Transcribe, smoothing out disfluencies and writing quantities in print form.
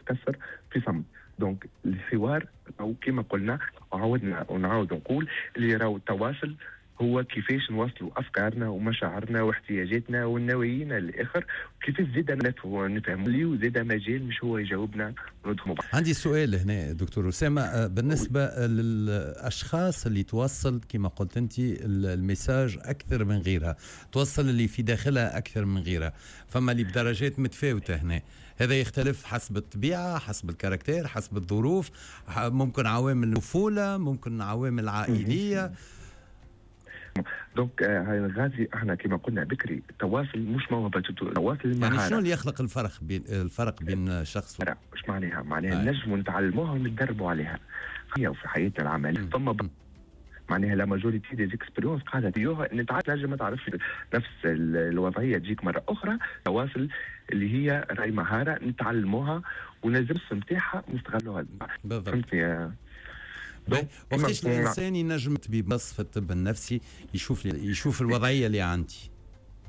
تكسر في صمت. دونك الحوار او كما قلنا وعودنا ونعاود نقول اللي راهو التواصل هو كيفاش نوصلوا افكارنا ومشاعرنا واحتياجاتنا والنوايانا للاخر، وكيفاش زيد نفهموا لي وزيد مجال مش هو يجاوبنا وندخلوا. عندي سؤال هنا دكتور أسامة، بالنسبة للأشخاص اللي توصل كما قلت أنت الميساج أكثر من غيرها، توصل اللي في داخلها أكثر من غيرها، فما اللي بدرجات متفاوتة هنا، هذا يختلف حسب الطبيعة، حسب الكاركتير، حسب الظروف، ممكن عوامل الطفولة، ممكن عوامل عائلية. دونك غازي احنا كما قلنا بكري التواصل مش موهبه، التواصل مهاره. يعني شنو اللي يخلق الفرق بين شخص مش معناها نجموا نتعلموها ونتدربوا عليها هي وفي حياتنا العمليه. ثم معناها لا ماجوريتي دي اكسبيريونس قاعده فيها نجم ما تعرفش نفس الوضعيه تجيك مره اخرى. التواصل اللي هي راي مهاره نتعلموها ونلزم نتاعها نستغلوها. فهمتني؟ وقتاش الانسان ينجم طبيب نصف الطب النفسي يشوف الوضعيه اللي عندي؟